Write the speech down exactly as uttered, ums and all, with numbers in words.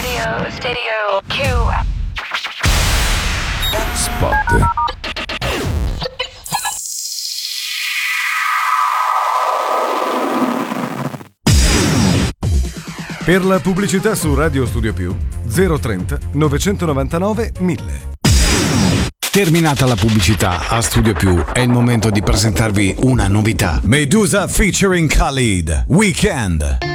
Radio Stereo Q. Spot. Per la pubblicità su Radio Studio Più zero trenta novecentonovantanove mille. Terminata la pubblicità, a Studio Più è il momento di presentarvi una novità. Medusa featuring Khalid, Weekend.